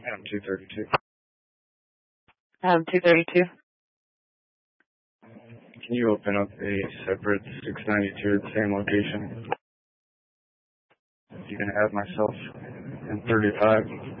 I'm 232. 232. Can you open up a separate 692 at the same location? You can have myself and 35.